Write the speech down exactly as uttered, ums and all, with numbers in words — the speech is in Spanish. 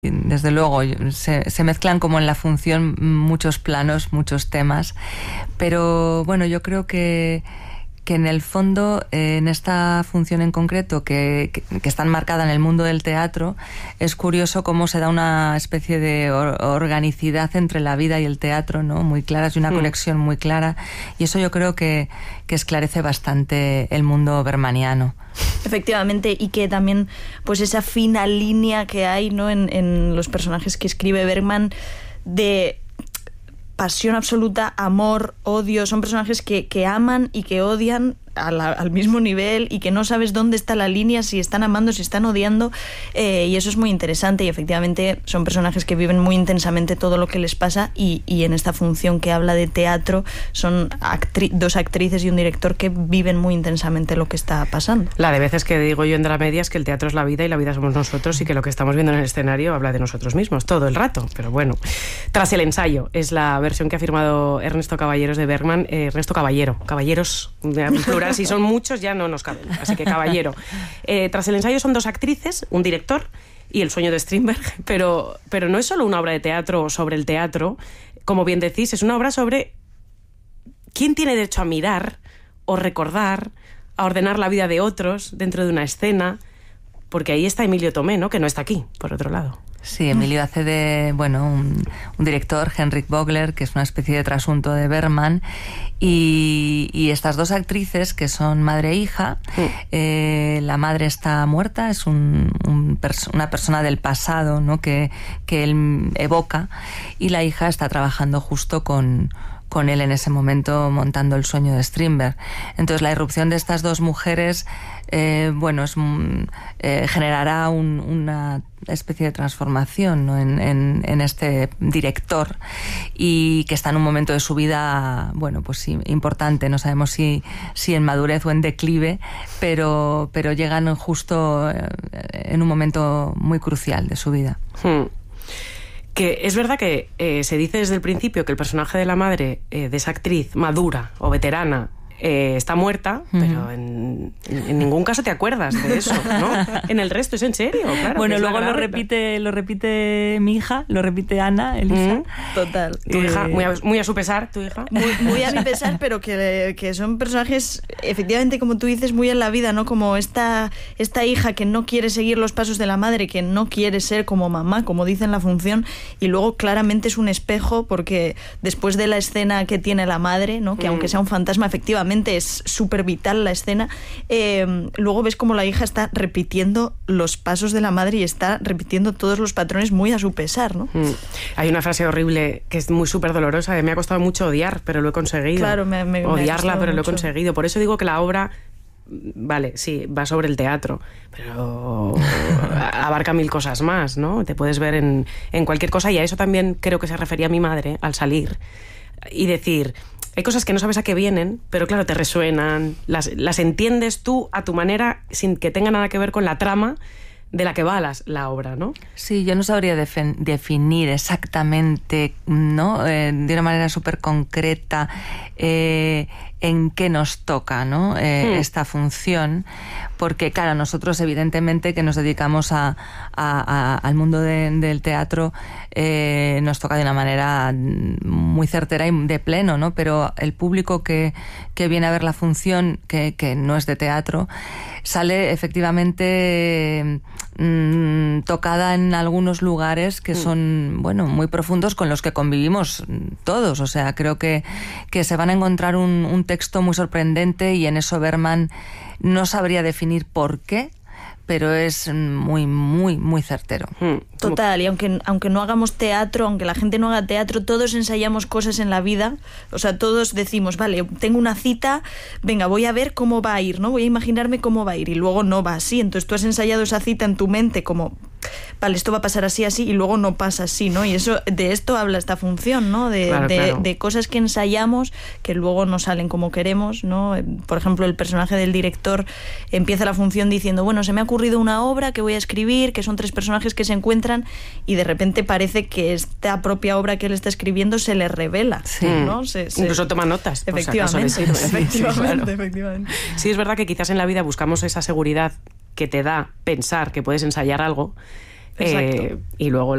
Desde luego, se, se mezclan como en la función muchos planos, muchos temas, pero bueno, yo creo que, que en el fondo, eh, en esta función en concreto, que, que, que está enmarcada en el mundo del teatro, es curioso cómo se da una especie de or, organicidad entre la vida y el teatro, ¿no? Muy claras, y una mm. conexión muy clara, y eso yo creo que, que esclarece bastante el mundo bermaniano. Efectivamente, y que también pues esa fina línea que hay, ¿no?, en, en los personajes que escribe Bergman, de pasión absoluta, amor, odio. Son personajes que, que aman y que odian a la, al mismo nivel, y que no sabes dónde está la línea, si están amando, si están odiando, eh, y eso es muy interesante. Y efectivamente son personajes que viven muy intensamente todo lo que les pasa, y, y en esta función que habla de teatro son actri- dos actrices y un director que viven muy intensamente lo que está pasando. La de veces que digo yo en Dramedia es que el teatro es la vida y la vida somos nosotros, y que lo que estamos viendo en el escenario habla de nosotros mismos todo el rato. Pero bueno, Tras el ensayo es la versión que ha firmado Ernesto Caballeros de Bergman. eh, Ernesto Caballero, caballeros si son muchos ya no nos caben, así que Caballero. Eh, Tras el ensayo son dos actrices, un director y El sueño de Strindberg, pero, pero no es solo una obra de teatro sobre el teatro, como bien decís, es una obra sobre quién tiene derecho a mirar o recordar, a ordenar la vida de otros dentro de una escena, porque ahí está Emilio Tomé, ¿no?, que no está aquí, por otro lado. Sí, Emilio hace de, bueno, un, un director, Henrik Vogler, que es una especie de trasunto de Bergman, y, y estas dos actrices, que son madre e hija, sí. eh, la madre está muerta, es un, un pers- una persona del pasado, ¿no?, que, que él evoca, y la hija está trabajando justo con... con él en ese momento montando El sueño de Strindberg. Entonces la irrupción de estas dos mujeres, eh, bueno, es, eh, generará un, una especie de transformación, ¿no?, en, en, en este director, y que está en un momento de su vida, bueno, pues sí, importante. No sabemos si, si en madurez o en declive, pero, pero llegan justo en un momento muy crucial de su vida. Hmm. Que es verdad que eh, se dice desde el principio que el personaje de la madre eh, de esa actriz madura o veterana eh, está muerta, uh-huh. pero en, en, en ningún caso te acuerdas de eso, ¿no? En el resto es en serio, claro. Bueno, luego lo repite, lo repite mi hija, lo repite Ana, Elisa. Uh-huh. Total. Tu eh... hija, muy a, muy a su pesar, tu hija. Muy, muy a mi pesar, pero que, que son personajes, efectivamente, como tú dices, muy en la vida, ¿no? Como esta, esta hija que no quiere seguir los pasos de la madre, que no quiere ser como mamá, como dice en la función, y luego claramente es un espejo, porque después de la escena que tiene la madre, ¿no?, que mm. aunque sea un fantasma, efectivamente es súper vital la escena, eh, luego ves como la hija está repitiendo los pasos de la madre y está repitiendo todos los patrones muy a su pesar, ¿no? Mm. Hay una frase horrible que es muy súper dolorosa, que me ha costado mucho odiar, pero lo he conseguido. Claro, me, me, odiarla, me pero mucho. Lo he conseguido. Por eso digo que la obra, vale, sí, va sobre el teatro, pero abarca mil cosas más, ¿no? Te puedes ver en, en cualquier cosa, y a eso también creo que se refería mi madre al salir y decir... Hay cosas que no sabes a qué vienen, pero claro, te resuenan, las, las entiendes tú a tu manera, sin que tenga nada que ver con la trama de la que va la, la obra, ¿no? Sí, yo no sabría defen- definir exactamente, ¿no?, eh, de una manera súper concreta eh, en qué nos toca, ¿no?, eh, hmm. esta función, porque claro, nosotros evidentemente que nos dedicamos a, a, a, al mundo de, del teatro, eh, nos toca de una manera muy certera y de pleno, ¿no? Pero el público que, que viene a ver la función, que, que no es de teatro, sale efectivamente mmm, tocada en algunos lugares que son, bueno, muy profundos, con los que convivimos todos. O sea, creo que, que se van a encontrar un, un texto muy sorprendente, y en eso Bergman no sabría definir por qué, pero es muy, muy, muy certero. Total, y aunque, aunque no hagamos teatro, aunque la gente no haga teatro, todos ensayamos cosas en la vida. O sea, todos decimos, vale, tengo una cita, venga, voy a ver cómo va a ir, ¿no? Voy a imaginarme cómo va a ir, y luego no va así. Entonces tú has ensayado esa cita en tu mente como, vale, esto va a pasar así, así, y luego no pasa así, ¿no? Y eso, de esto habla esta función, ¿no? De, claro, de, claro. de cosas que ensayamos que luego no salen como queremos, ¿no? Por ejemplo, el personaje del director empieza la función diciendo, bueno, se me ha ocurrido una obra que voy a escribir, que son tres personajes que se encuentran, y de repente parece que esta propia obra que él está escribiendo se le revela, sí. ¿no? Se, se... Incluso toma notas. Efectivamente, si acaso, efectivamente, sí, claro. efectivamente. Sí, es verdad que quizás en la vida buscamos esa seguridad que te da pensar que puedes ensayar algo, eh, y luego